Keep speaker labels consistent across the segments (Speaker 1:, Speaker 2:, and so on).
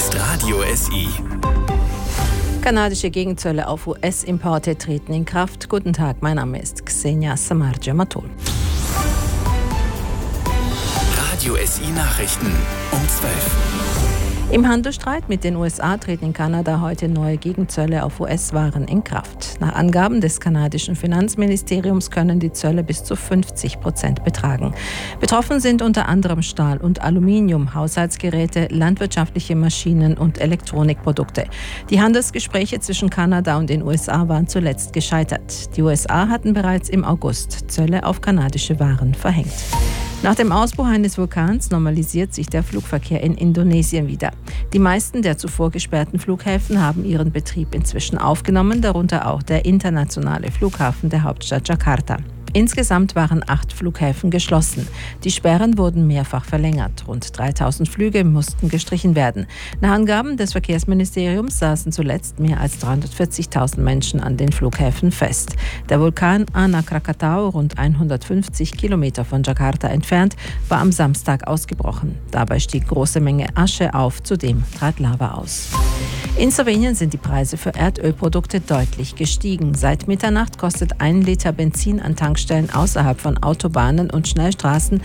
Speaker 1: ist Radio SI.
Speaker 2: Kanadische Gegenzölle auf US-Importe treten in Kraft. Guten Tag, mein Name ist Ksenia Samarja-Matul.
Speaker 1: Radio SI Nachrichten um 12.
Speaker 2: Im Handelsstreit mit den USA treten in Kanada heute neue Gegenzölle auf US-Waren in Kraft. Nach Angaben des kanadischen Finanzministeriums können die Zölle bis zu 50% betragen. Betroffen sind unter anderem Stahl und Aluminium, Haushaltsgeräte, landwirtschaftliche Maschinen und Elektronikprodukte. Die Handelsgespräche zwischen Kanada und den USA waren zuletzt gescheitert. Die USA hatten bereits im August Zölle auf kanadische Waren verhängt. Nach dem Ausbruch eines Vulkans normalisiert sich der Flugverkehr in Indonesien wieder. Die meisten der zuvor gesperrten Flughäfen haben ihren Betrieb inzwischen aufgenommen, darunter auch der internationale Flughafen der Hauptstadt Jakarta. Insgesamt waren 8 Flughäfen geschlossen. Die Sperren wurden mehrfach verlängert. Rund 3000 Flüge mussten gestrichen werden. Nach Angaben des Verkehrsministeriums saßen zuletzt mehr als 340.000 Menschen an den Flughäfen fest. Der Vulkan Anak Krakatau, rund 150 Kilometer von Jakarta entfernt, war am Samstag ausgebrochen. Dabei stieg große Menge Asche auf, zudem trat Lava aus. In Slowenien sind die Preise für Erdölprodukte deutlich gestiegen. Seit Mitternacht kostet 1 Liter Benzin an Tankstellen außerhalb von Autobahnen und Schnellstraßen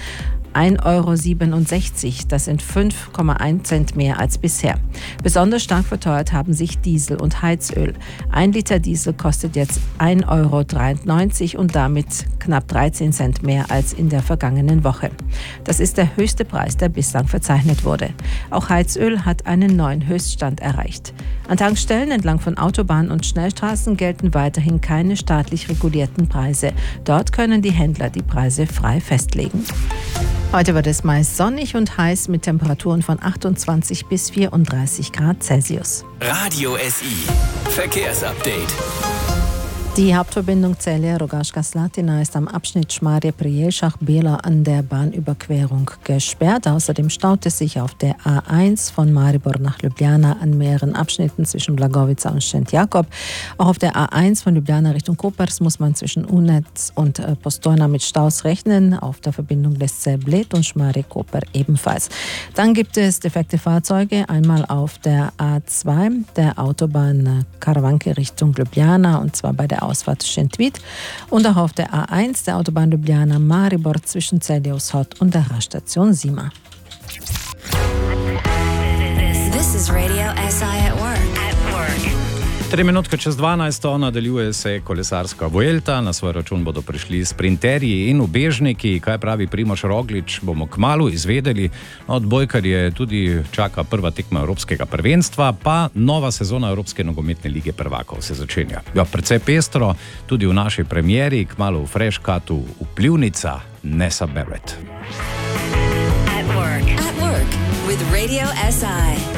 Speaker 2: 1,67 €. Das sind 5,1 Cent mehr als bisher. Besonders stark verteuert haben sich Diesel und Heizöl. 1 Liter Diesel kostet jetzt 1,93 € und damit knapp 13 Cent mehr als in der vergangenen Woche. Das ist der höchste Preis, der bislang verzeichnet wurde. Auch Heizöl hat einen neuen Höchststand erreicht. An Tankstellen entlang von Autobahnen und Schnellstraßen gelten weiterhin keine staatlich regulierten Preise. Dort können die Händler die Preise frei festlegen. Heute wird es meist sonnig und heiß mit Temperaturen von 28 bis 34 Grad Celsius.
Speaker 1: Radio SI Verkehrsupdate.
Speaker 2: Die Hauptverbindung Celje-Rogaška-Slatina ist am Abschnitt Šmarje-Prijelšah-Bela an der Bahnüberquerung gesperrt. Außerdem staut es sich auf der A1 von Maribor nach Ljubljana an mehreren Abschnitten zwischen Blagovica und Šent Jakob. Auch auf der A1 von Ljubljana Richtung Kopers muss man zwischen Unec und Postojna mit Staus rechnen. Auf der Verbindung Lesce Bled und Šmarje-Koper ebenfalls. Dann gibt es defekte Fahrzeuge, einmal auf der A2 der Autobahn Karavanke Richtung Ljubljana, und zwar bei der Ausfahrt Šentvid, und auch auf der A1 der Autobahn Ljubljana-Maribor zwischen Celje-Ushod und der Raststation Zima.
Speaker 3: This is Radio SI at work.
Speaker 4: 3 minutke čez 12 nadaljuje se kolesarska Vuelta. Na svoj račun bodo prišli sprinterji in ubežniki. Kaj pravi Primož Roglič, bomo kmalu izvedeli. Odbojkarje tudi čaka prva tekma Evropskega prvenstva, pa nova sezona Evropske nogometne lige prvakov se začenja. Ja, precej pestro, tudi v naši premieri, kmalu v Freshcutu, vplivnica Nessa Barrett.
Speaker 3: At work with Radio SI.